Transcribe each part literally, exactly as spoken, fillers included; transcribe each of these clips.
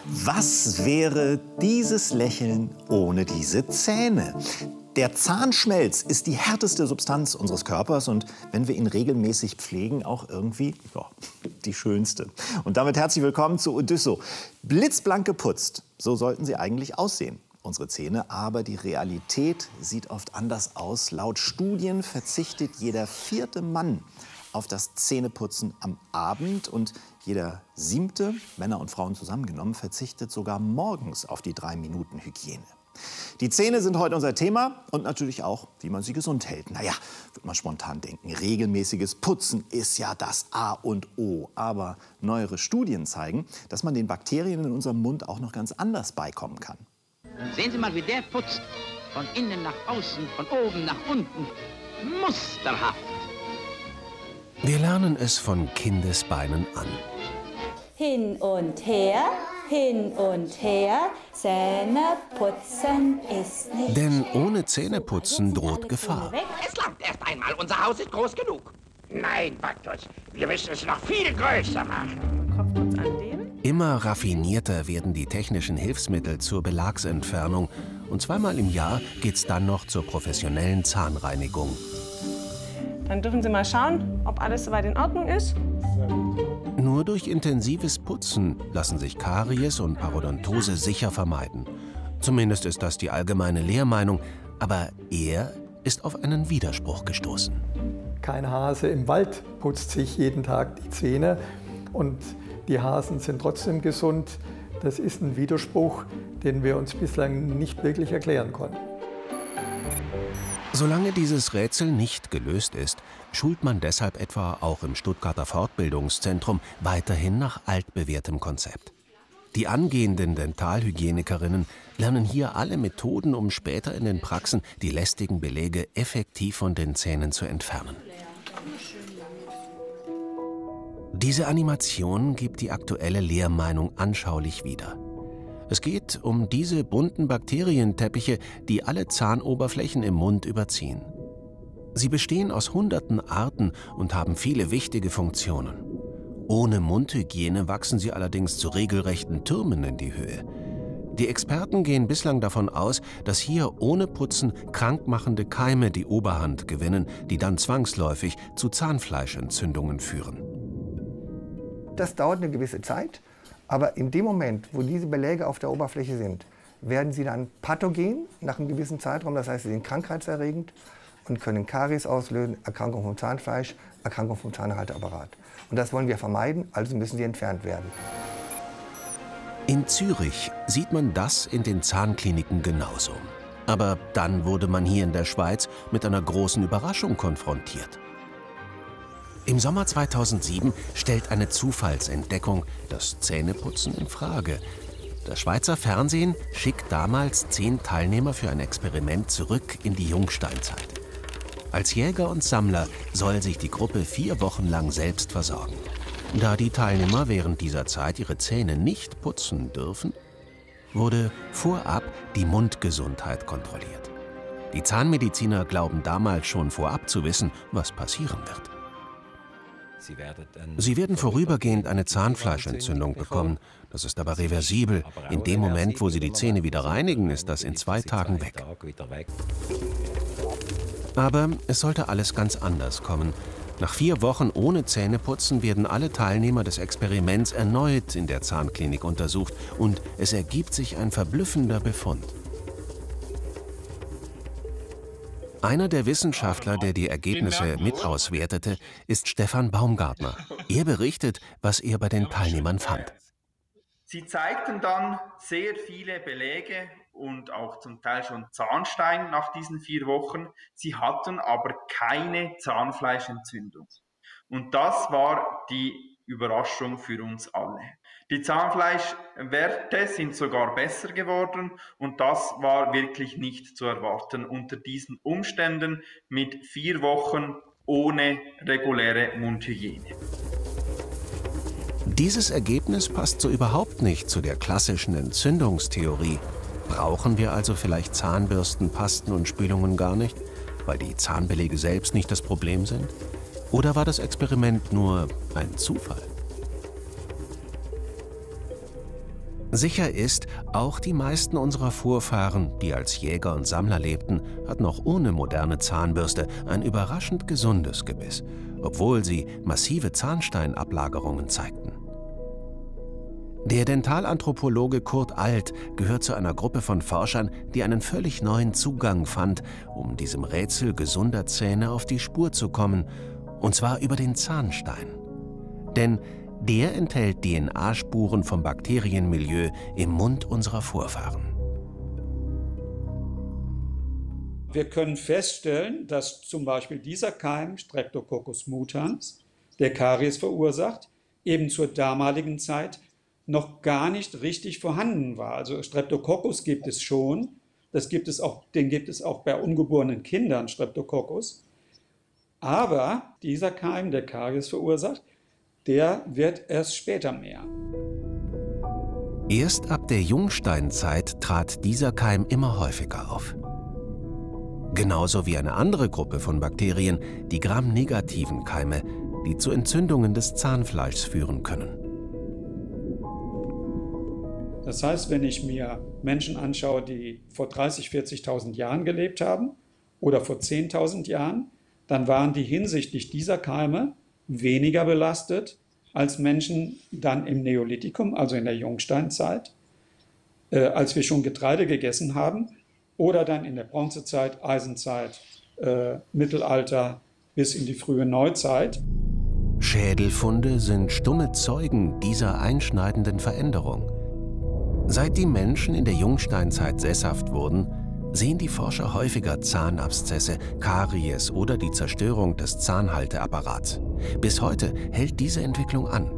Was wäre dieses Lächeln ohne diese Zähne? Der Zahnschmelz ist die härteste Substanz unseres Körpers und wenn wir ihn regelmäßig pflegen, auch irgendwie ja, die schönste. Und damit herzlich willkommen zu Odysso. Blitzblank geputzt, so sollten sie eigentlich aussehen, unsere Zähne. Aber die Realität sieht oft anders aus. Laut Studien verzichtet jeder vierte Mann auf das Zähneputzen am Abend und jeder siebte, Männer und Frauen zusammengenommen, verzichtet sogar morgens auf die drei Minuten Hygiene. Die Zähne sind heute unser Thema und natürlich auch, wie man sie gesund hält. Naja, wird man spontan denken, regelmäßiges Putzen ist ja das A und O. Aber neuere Studien zeigen, dass man den Bakterien in unserem Mund auch noch ganz anders beikommen kann. Sehen Sie mal, wie der putzt. Von innen nach außen, von oben nach unten. Musterhaft. Wir lernen es von Kindesbeinen an. Hin und her, hin und her, Zähne putzen ist nicht Denn ohne Zähneputzen droht Gefahr. Es langt erst einmal, unser Haus ist groß genug. Nein, Baktus, wir müssen es noch viel größer machen. Immer raffinierter werden die technischen Hilfsmittel zur Belagsentfernung. Und zweimal im Jahr geht's dann noch zur professionellen Zahnreinigung. Dann dürfen Sie mal schauen, ob alles soweit in Ordnung ist. Nur durch intensives Putzen lassen sich Karies und Parodontose sicher vermeiden. Zumindest ist das die allgemeine Lehrmeinung. Aber er ist auf einen Widerspruch gestoßen. Kein Hase im Wald putzt sich jeden Tag die Zähne und die Hasen sind trotzdem gesund. Das ist ein Widerspruch, den wir uns bislang nicht wirklich erklären konnten. Solange dieses Rätsel nicht gelöst ist, schult man deshalb etwa auch im Stuttgarter Fortbildungszentrum weiterhin nach altbewährtem Konzept. Die angehenden Dentalhygienikerinnen lernen hier alle Methoden, um später in den Praxen die lästigen Beläge effektiv von den Zähnen zu entfernen. Diese Animation gibt die aktuelle Lehrmeinung anschaulich wieder. Es geht um diese bunten Bakterienteppiche, die alle Zahnoberflächen im Mund überziehen. Sie bestehen aus hunderten Arten und haben viele wichtige Funktionen. Ohne Mundhygiene wachsen sie allerdings zu regelrechten Türmen in die Höhe. Die Experten gehen bislang davon aus, dass hier ohne Putzen krankmachende Keime die Oberhand gewinnen, die dann zwangsläufig zu Zahnfleischentzündungen führen. Das dauert eine gewisse Zeit. Aber in dem Moment, wo diese Beläge auf der Oberfläche sind, werden sie dann pathogen nach einem gewissen Zeitraum. Das heißt, sie sind krankheitserregend und können Karies auslösen, Erkrankung vom Zahnfleisch, Erkrankung vom Zahnhalteapparat. Und das wollen wir vermeiden, also müssen sie entfernt werden. In Zürich sieht man das in den Zahnkliniken genauso. Aber dann wurde man hier in der Schweiz mit einer großen Überraschung konfrontiert. Im Sommer zweitausendsieben stellt eine Zufallsentdeckung das Zähneputzen in Frage. Das Schweizer Fernsehen schickt damals zehn Teilnehmer für ein Experiment zurück in die Jungsteinzeit. Als Jäger und Sammler soll sich die Gruppe vier Wochen lang selbst versorgen. Da die Teilnehmer während dieser Zeit ihre Zähne nicht putzen dürfen, wurde vorab die Mundgesundheit kontrolliert. Die Zahnmediziner glauben damals schon vorab zu wissen, was passieren wird. Sie werden vorübergehend eine Zahnfleischentzündung bekommen. Das ist aber reversibel. In dem Moment, wo Sie die Zähne wieder reinigen, ist das in zwei Tagen weg. Aber es sollte alles ganz anders kommen. Nach vier Wochen ohne Zähneputzen werden alle Teilnehmer des Experiments erneut in der Zahnklinik untersucht. Und es ergibt sich ein verblüffender Befund. Einer der Wissenschaftler, der die Ergebnisse mit auswertete, ist Stefan Baumgartner. Er berichtet, was er bei den Teilnehmern fand. Sie zeigten dann sehr viele Beläge und auch zum Teil schon Zahnstein nach diesen vier Wochen. Sie hatten aber keine Zahnfleischentzündung. Und das war die Überraschung für uns alle. Die Zahnfleischwerte sind sogar besser geworden und das war wirklich nicht zu erwarten unter diesen Umständen mit vier Wochen ohne reguläre Mundhygiene. Dieses Ergebnis passt so überhaupt nicht zu der klassischen Entzündungstheorie. Brauchen wir also vielleicht Zahnbürsten, Pasten und Spülungen gar nicht, weil die Zahnbeläge selbst nicht das Problem sind? Oder war das Experiment nur ein Zufall? Sicher ist, auch die meisten unserer Vorfahren, die als Jäger und Sammler lebten, hatten auch ohne moderne Zahnbürste ein überraschend gesundes Gebiss, obwohl sie massive Zahnsteinablagerungen zeigten. Der Dentalanthropologe Kurt Alt gehört zu einer Gruppe von Forschern, die einen völlig neuen Zugang fand, um diesem Rätsel gesunder Zähne auf die Spur zu kommen, und zwar über den Zahnstein. Denn der enthält D N A-Spuren vom Bakterienmilieu im Mund unserer Vorfahren. Wir können feststellen, dass zum Beispiel dieser Keim, Streptococcus mutans, der Karies verursacht, eben zur damaligen Zeit noch gar nicht richtig vorhanden war. Also Streptococcus gibt es schon, das gibt es auch, den gibt es auch bei ungeborenen Kindern, Streptococcus. Aber dieser Keim, der Karies verursacht, der wird erst später mehr. Erst ab der Jungsteinzeit trat dieser Keim immer häufiger auf. Genauso wie eine andere Gruppe von Bakterien, die Gram-negativen Keime, die zu Entzündungen des Zahnfleischs führen können. Das heißt, wenn ich mir Menschen anschaue, die vor dreißigtausend, vierzigtausend Jahren gelebt haben oder vor zehntausend Jahren, dann waren die hinsichtlich dieser Keime weniger belastet als Menschen dann im Neolithikum, also in der Jungsteinzeit, äh, als wir schon Getreide gegessen haben, oder dann in der Bronzezeit, Eisenzeit, äh, Mittelalter bis in die frühe Neuzeit. Schädelfunde sind stumme Zeugen dieser einschneidenden Veränderung. Seit die Menschen in der Jungsteinzeit sesshaft wurden, sehen die Forscher häufiger Zahnabszesse, Karies oder die Zerstörung des Zahnhalteapparats. Bis heute hält diese Entwicklung an.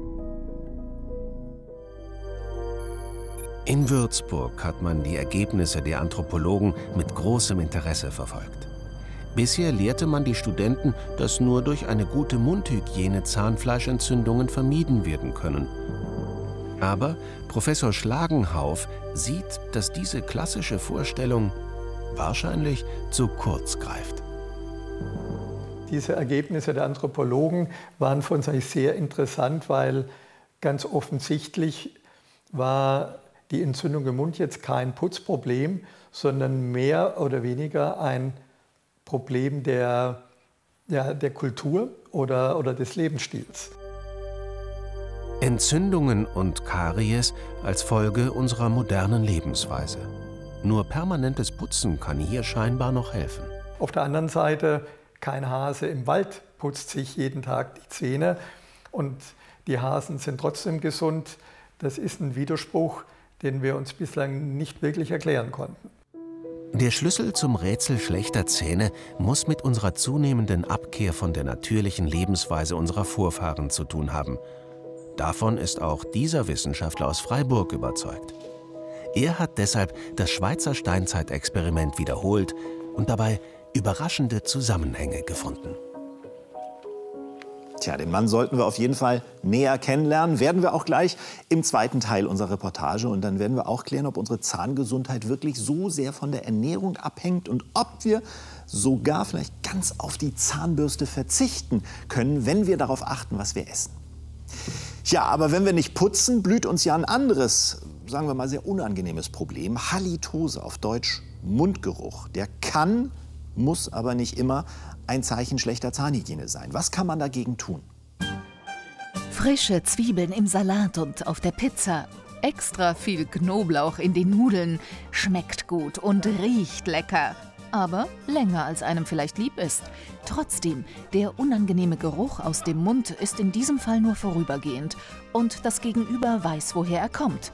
In Würzburg hat man die Ergebnisse der Anthropologen mit großem Interesse verfolgt. Bisher lehrte man die Studenten, dass nur durch eine gute Mundhygiene Zahnfleischentzündungen vermieden werden können. Aber Professor Schlagenhauf sieht, dass diese klassische Vorstellung wahrscheinlich zu kurz greift. Diese Ergebnisse der Anthropologen waren für uns eigentlich sehr interessant, weil ganz offensichtlich war die Entzündung im Mund jetzt kein Putzproblem, sondern mehr oder weniger ein Problem der, ja, der Kultur oder, oder des Lebensstils. Entzündungen und Karies als Folge unserer modernen Lebensweise. Nur permanentes Putzen kann hier scheinbar noch helfen. Auf der anderen Seite, kein Hase im Wald putzt sich jeden Tag die Zähne und die Hasen sind trotzdem gesund. Das ist ein Widerspruch, den wir uns bislang nicht wirklich erklären konnten. Der Schlüssel zum Rätsel schlechter Zähne muss mit unserer zunehmenden Abkehr von der natürlichen Lebensweise unserer Vorfahren zu tun haben. Davon ist auch dieser Wissenschaftler aus Freiburg überzeugt. Er hat deshalb das Schweizer Steinzeitexperiment wiederholt und dabei überraschende Zusammenhänge gefunden. Tja, den Mann sollten wir auf jeden Fall näher kennenlernen. Werden wir auch gleich im zweiten Teil unserer Reportage. Und dann werden wir auch klären, ob unsere Zahngesundheit wirklich so sehr von der Ernährung abhängt und ob wir sogar vielleicht ganz auf die Zahnbürste verzichten können, wenn wir darauf achten, was wir essen. Ja, aber wenn wir nicht putzen, blüht uns ja ein anderes, sagen wir mal sehr unangenehmes Problem. Halitose, auf Deutsch Mundgeruch. Der kann, muss aber nicht immer ein Zeichen schlechter Zahnhygiene sein. Was kann man dagegen tun? Frische Zwiebeln im Salat und auf der Pizza. Extra viel Knoblauch in den Nudeln. Schmeckt gut und riecht lecker. Aber länger als einem vielleicht lieb ist. Trotzdem, der unangenehme Geruch aus dem Mund ist in diesem Fall nur vorübergehend. Und das Gegenüber weiß, woher er kommt.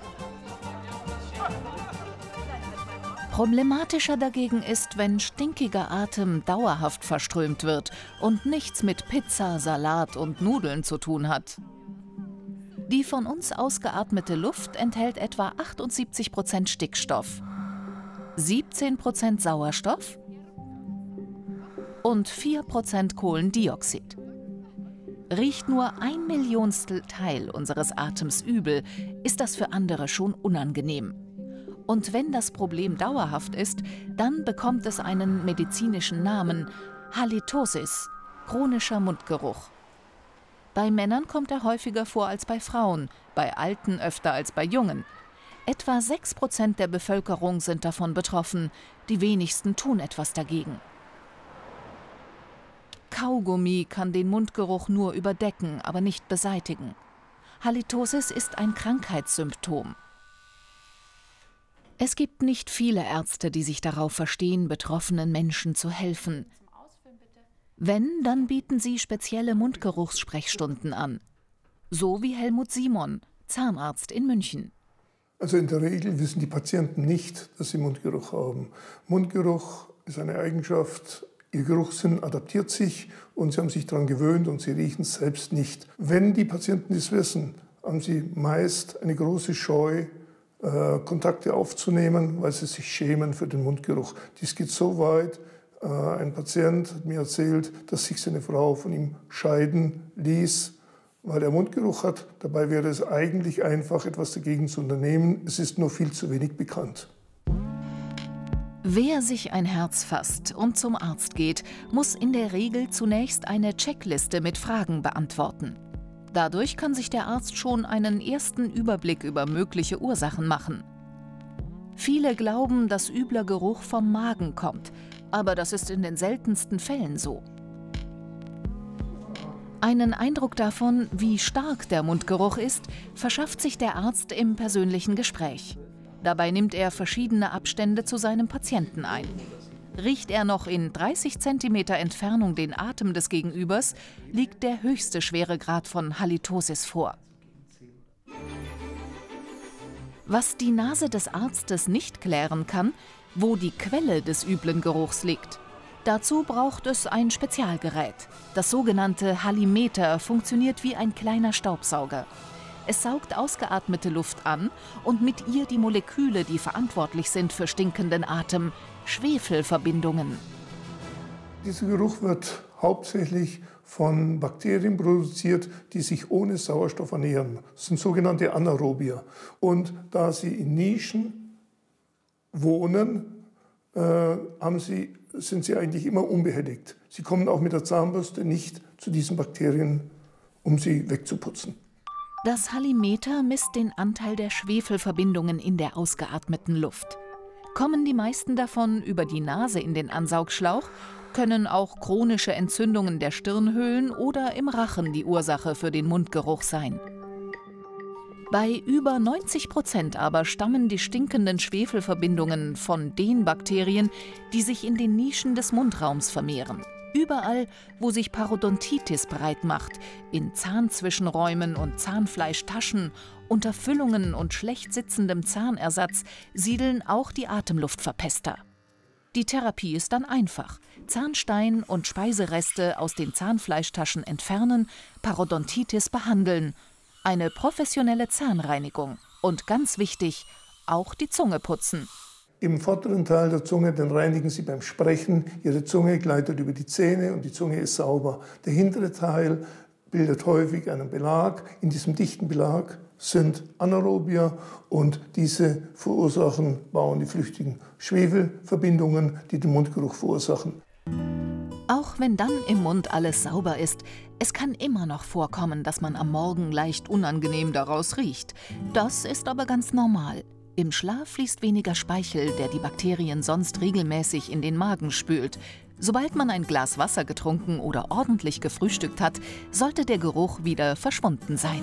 Problematischer dagegen ist, wenn stinkiger Atem dauerhaft verströmt wird und nichts mit Pizza, Salat und Nudeln zu tun hat. Die von uns ausgeatmete Luft enthält etwa achtundsiebzig Prozent Stickstoff, siebzehn Prozent Sauerstoff und vier Prozent Kohlendioxid. Riecht nur ein Millionstel Teil unseres Atems übel, ist das für andere schon unangenehm. Und wenn das Problem dauerhaft ist, dann bekommt es einen medizinischen Namen: Halitosis, chronischer Mundgeruch. Bei Männern kommt er häufiger vor als bei Frauen, bei Alten öfter als bei Jungen. Etwa sechs Prozent der Bevölkerung sind davon betroffen. Die wenigsten tun etwas dagegen. Kaugummi kann den Mundgeruch nur überdecken, aber nicht beseitigen. Halitosis ist ein Krankheitssymptom. Es gibt nicht viele Ärzte, die sich darauf verstehen, betroffenen Menschen zu helfen. Wenn, dann bieten sie spezielle Mundgeruchssprechstunden an. So wie Helmut Simon, Zahnarzt in München. Also in der Regel wissen die Patienten nicht, dass sie Mundgeruch haben. Mundgeruch ist eine Eigenschaft, ihr Geruchssinn adaptiert sich und sie haben sich daran gewöhnt und sie riechen es selbst nicht. Wenn die Patienten das wissen, haben sie meist eine große Scheu, äh, Kontakte aufzunehmen, weil sie sich schämen für den Mundgeruch. Dies geht so weit, äh, ein Patient hat mir erzählt, dass sich seine Frau von ihm scheiden ließ, weil er Mundgeruch hat. Dabei wäre es eigentlich einfach, etwas dagegen zu unternehmen. Es ist nur viel zu wenig bekannt. Wer sich ein Herz fasst und zum Arzt geht, muss in der Regel zunächst eine Checkliste mit Fragen beantworten. Dadurch kann sich der Arzt schon einen ersten Überblick über mögliche Ursachen machen. Viele glauben, dass übler Geruch vom Magen kommt, aber das ist in den seltensten Fällen so. Einen Eindruck davon, wie stark der Mundgeruch ist, verschafft sich der Arzt im persönlichen Gespräch. Dabei nimmt er verschiedene Abstände zu seinem Patienten ein. Riecht er noch in dreißig Zentimeter Entfernung den Atem des Gegenübers, liegt der höchste Schweregrad von Halitosis vor. Was die Nase des Arztes nicht klären kann, wo die Quelle des üblen Geruchs liegt. Dazu braucht es ein Spezialgerät. Das sogenannte Halimeter funktioniert wie ein kleiner Staubsauger. Es saugt ausgeatmete Luft an und mit ihr die Moleküle, die verantwortlich sind für stinkenden Atem, Schwefelverbindungen. Dieser Geruch wird hauptsächlich von Bakterien produziert, die sich ohne Sauerstoff ernähren. Das sind sogenannte Anaerobier. Und da sie in Nischen wohnen, äh, haben sie, sind sie eigentlich immer unbehelligt. Sie kommen auch mit der Zahnbürste nicht zu diesen Bakterien, um sie wegzuputzen. Das Halimeter misst den Anteil der Schwefelverbindungen in der ausgeatmeten Luft. Kommen die meisten davon über die Nase in den Ansaugschlauch, können auch chronische Entzündungen der Stirnhöhlen oder im Rachen die Ursache für den Mundgeruch sein. Bei über neunzig Prozent aber stammen die stinkenden Schwefelverbindungen von den Bakterien, die sich in den Nischen des Mundraums vermehren. Überall, wo sich Parodontitis breit macht, in Zahnzwischenräumen und Zahnfleischtaschen, unter Füllungen und schlecht sitzendem Zahnersatz siedeln auch die Atemluftverpester. Die Therapie ist dann einfach. Zahnstein und Speisereste aus den Zahnfleischtaschen entfernen, Parodontitis behandeln. Eine professionelle Zahnreinigung und ganz wichtig, auch die Zunge putzen. Im vorderen Teil der Zunge, den reinigen Sie beim Sprechen. Ihre Zunge gleitet über die Zähne und die Zunge ist sauber. Der hintere Teil bildet häufig einen Belag. In diesem dichten Belag sind Anaerobier und diese verursachen, bauen die flüchtigen Schwefelverbindungen, die den Mundgeruch verursachen. Auch wenn dann im Mund alles sauber ist, es kann immer noch vorkommen, dass man am Morgen leicht unangenehm daraus riecht. Das ist aber ganz normal. Im Schlaf fließt weniger Speichel, der die Bakterien sonst regelmäßig in den Magen spült. Sobald man ein Glas Wasser getrunken oder ordentlich gefrühstückt hat, sollte der Geruch wieder verschwunden sein.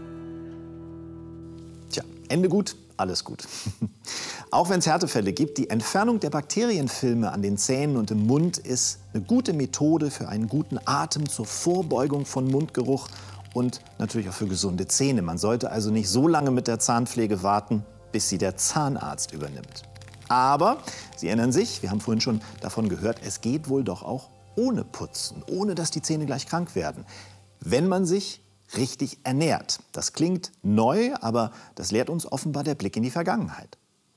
Tja, Ende gut, alles gut. Auch wenn es Härtefälle gibt, die Entfernung der Bakterienfilme an den Zähnen und im Mund ist eine gute Methode für einen guten Atem, zur Vorbeugung von Mundgeruch und natürlich auch für gesunde Zähne. Man sollte also nicht so lange mit der Zahnpflege warten, bis sie der Zahnarzt übernimmt. Aber Sie erinnern sich, wir haben vorhin schon davon gehört, es geht wohl doch auch ohne Putzen, ohne dass die Zähne gleich krank werden, wenn man sich richtig ernährt. Das klingt neu, aber das lehrt uns offenbar der Blick in die Vergangenheit.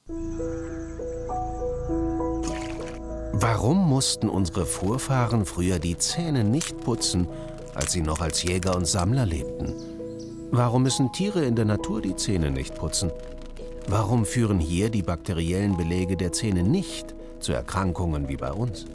Warum mussten unsere Vorfahren früher die Zähne nicht putzen, als sie noch als Jäger und Sammler lebten? Warum müssen Tiere in der Natur die Zähne nicht putzen? Warum führen hier die bakteriellen Beläge der Zähne nicht zu Erkrankungen wie bei uns?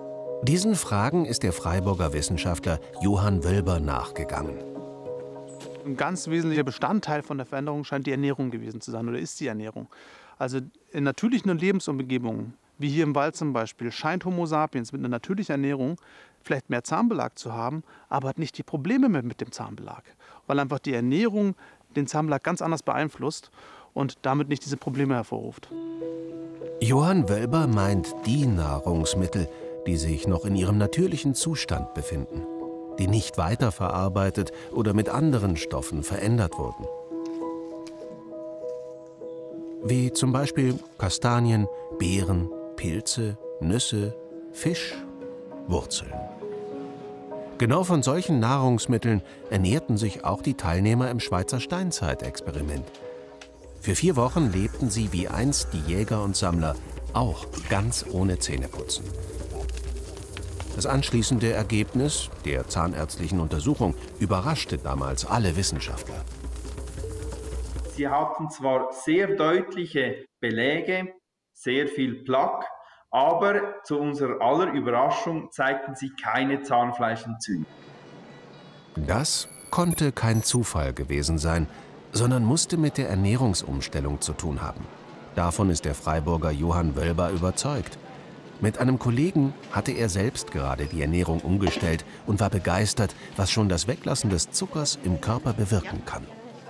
Diesen Fragen ist der Freiburger Wissenschaftler Johann Wölber nachgegangen. Ein ganz wesentlicher Bestandteil von der Veränderung scheint die Ernährung gewesen zu sein oder ist die Ernährung. Also in natürlichen Lebensumgebungen, wie hier im Wald zum Beispiel, scheint Homo sapiens mit einer natürlichen Ernährung vielleicht mehr Zahnbelag zu haben, aber hat nicht die Probleme mehr mit dem Zahnbelag, weil einfach die Ernährung den Zahnbelag ganz anders beeinflusst und damit nicht diese Probleme hervorruft. Johann Wölber meint die Nahrungsmittel, die sich noch in ihrem natürlichen Zustand befinden, die nicht weiterverarbeitet oder mit anderen Stoffen verändert wurden. Wie zum Beispiel Kastanien, Beeren, Pilze, Nüsse, Fisch, Wurzeln. Genau von solchen Nahrungsmitteln ernährten sich auch die Teilnehmer im Schweizer Steinzeitexperiment. Für vier Wochen lebten sie wie einst die Jäger und Sammler, auch ganz ohne Zähneputzen. Das anschließende Ergebnis der zahnärztlichen Untersuchung überraschte damals alle Wissenschaftler. Sie hatten zwar sehr deutliche Beläge, sehr viel Plaque, aber zu unserer aller Überraschung zeigten sie keine Zahnfleischentzündung. Das konnte kein Zufall gewesen sein, sondern musste mit der Ernährungsumstellung zu tun haben. Davon ist der Freiburger Johann Wölber überzeugt. Mit einem Kollegen hatte er selbst gerade die Ernährung umgestellt und war begeistert, was schon das Weglassen des Zuckers im Körper bewirken kann.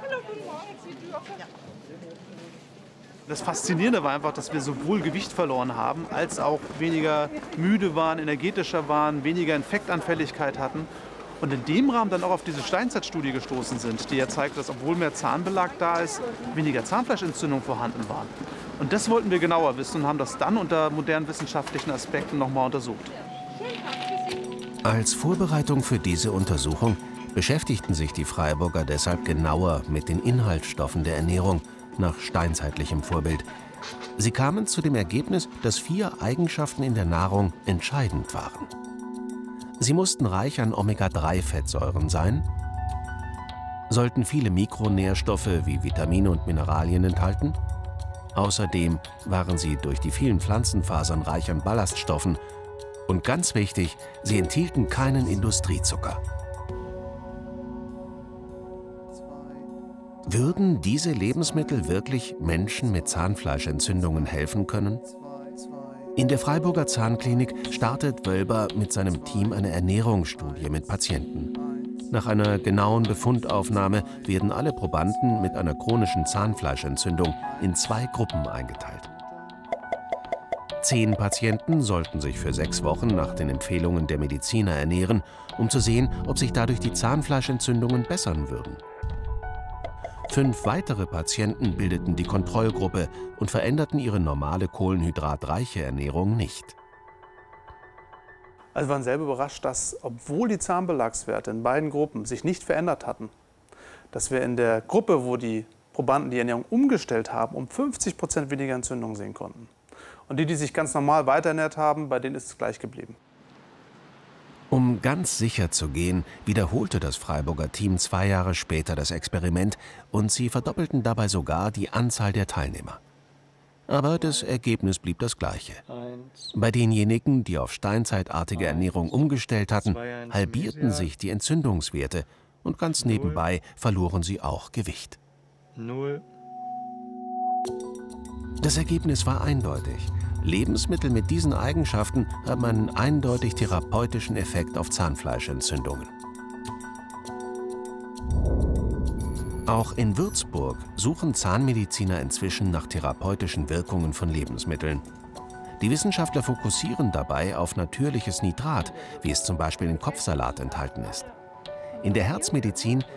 Das Faszinierende war einfach, dass wir sowohl Gewicht verloren haben, als auch weniger müde waren, energetischer waren, weniger Infektanfälligkeit hatten. Und in dem Rahmen dann auch auf diese Steinzeitstudie gestoßen sind, die ja zeigt, dass obwohl mehr Zahnbelag da ist, weniger Zahnfleischentzündungen vorhanden waren. Und das wollten wir genauer wissen und haben das dann unter modernen wissenschaftlichen Aspekten nochmal untersucht. Als Vorbereitung für diese Untersuchung beschäftigten sich die Freiburger deshalb genauer mit den Inhaltsstoffen der Ernährung nach steinzeitlichem Vorbild. Sie kamen zu dem Ergebnis, dass vier Eigenschaften in der Nahrung entscheidend waren. Sie mussten reich an Omega drei Fettsäuren sein, sollten viele Mikronährstoffe wie Vitamine und Mineralien enthalten. Außerdem waren sie durch die vielen Pflanzenfasern reich an Ballaststoffen. Und ganz wichtig, sie enthielten keinen Industriezucker. Würden diese Lebensmittel wirklich Menschen mit Zahnfleischentzündungen helfen können? In der Freiburger Zahnklinik startet Wölber mit seinem Team eine Ernährungsstudie mit Patienten. Nach einer genauen Befundaufnahme werden alle Probanden mit einer chronischen Zahnfleischentzündung in zwei Gruppen eingeteilt. Zehn Patienten sollten sich für sechs Wochen nach den Empfehlungen der Mediziner ernähren, um zu sehen, ob sich dadurch die Zahnfleischentzündungen bessern würden. Fünf weitere Patienten bildeten die Kontrollgruppe und veränderten ihre normale kohlenhydratreiche Ernährung nicht. Also wir waren selber überrascht, dass, obwohl die Zahnbelagswerte in beiden Gruppen sich nicht verändert hatten, dass wir in der Gruppe, wo die Probanden die Ernährung umgestellt haben, um fünfzig Prozent weniger Entzündungen sehen konnten. Und die, die sich ganz normal weiterernährt haben, bei denen ist es gleich geblieben. Um ganz sicher zu gehen, wiederholte das Freiburger Team zwei Jahre später das Experiment und sie verdoppelten dabei sogar die Anzahl der Teilnehmer. Aber das Ergebnis blieb das gleiche. Bei denjenigen, die auf steinzeitartige Ernährung umgestellt hatten, halbierten sich die Entzündungswerte und ganz nebenbei verloren sie auch Gewicht. Null. Das Ergebnis war eindeutig. Lebensmittel mit diesen Eigenschaften haben einen eindeutig therapeutischen Effekt auf Zahnfleischentzündungen. Auch in Würzburg suchen Zahnmediziner inzwischen nach therapeutischen Wirkungen von Lebensmitteln. Die Wissenschaftler fokussieren dabei auf natürliches Nitrat, wie es zum Beispiel in Kopfsalat enthalten ist. In der Herzmedizin